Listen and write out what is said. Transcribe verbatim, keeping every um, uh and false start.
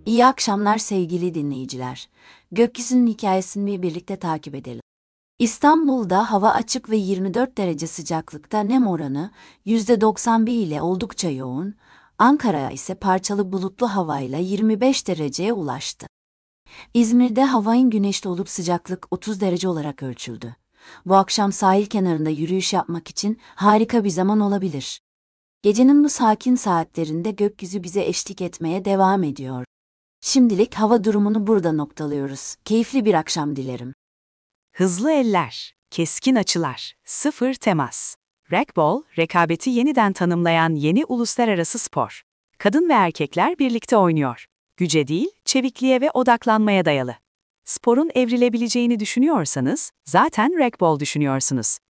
İyi akşamlar sevgili dinleyiciler. Gökyüzünün hikayesini birlikte takip edelim. İstanbul'da hava açık ve yirmi dört derece sıcaklıkta, nem oranı yüzde doksan bir ile oldukça yoğun. Ankara ise parçalı bulutlu havayla yirmi beş dereceye ulaştı. İzmir'de havanın güneşli olup sıcaklık otuz derece olarak ölçüldü. Bu akşam sahil kenarında yürüyüş yapmak için harika bir zaman olabilir. Gecenin bu sakin saatlerinde gökyüzü bize eşlik etmeye devam ediyor. Şimdilik hava durumunu burada noktalıyoruz. Keyifli bir akşam dilerim. Hızlı eller, keskin açılar, sıfır temas. Racquetball, rekabeti yeniden tanımlayan yeni uluslararası spor. Kadın ve erkekler birlikte oynuyor. Güce değil, çevikliğe ve odaklanmaya dayalı. Sporun evrilebileceğini düşünüyorsanız, zaten racquetball düşünüyorsunuz.